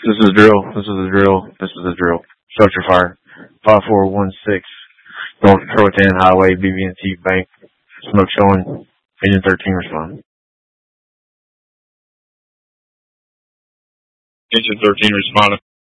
This is drill. This is a drill. This is a drill. Structure fire. 5416 North Croatan Highway, BB&T Bank. Smoke showing. Agent 13 respond. Agent 13 responding.